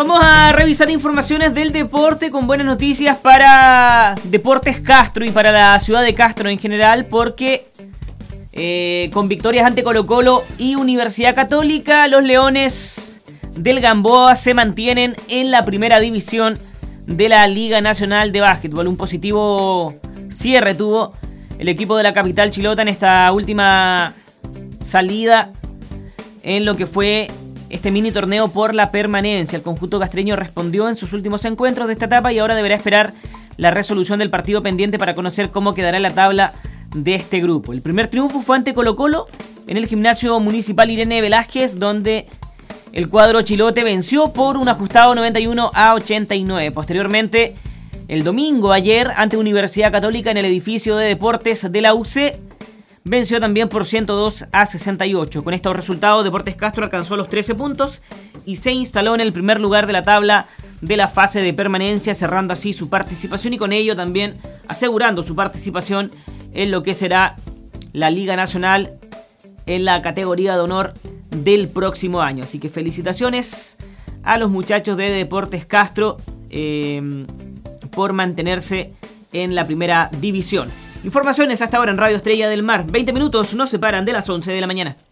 Vamos a revisar informaciones del deporte con buenas noticias para Deportes Castro y para la ciudad de Castro en general, porque con victorias ante Colo-Colo y Universidad Católica, los Leones del Gamboa se mantienen en la primera división de la Liga Nacional de Básquetbol. Un positivo cierre tuvo el equipo de la capital chilota en esta última salida en lo que fue este mini torneo por la permanencia. El conjunto castreño respondió en sus últimos encuentros de esta etapa y ahora deberá esperar la resolución del partido pendiente para conocer cómo quedará la tabla de este grupo. El primer triunfo fue ante Colo-Colo en el gimnasio municipal Irene Velázquez, donde el cuadro chilote venció por un ajustado 91-89. Posteriormente, el domingo ayer ante Universidad Católica en el edificio de deportes de la UC, venció también por 102-68. Con estos resultados, Deportes Castro alcanzó los 13 puntos y se instaló en el primer lugar de la tabla de la fase de permanencia, cerrando así su participación y con ello también asegurando su participación en lo que será la Liga Nacional en la categoría de honor del próximo año. Así que felicitaciones a los muchachos de Deportes Castro por mantenerse en la primera división. Informaciones hasta ahora en Radio Estrella del Mar. 20 minutos nos separan de las 11 de la mañana.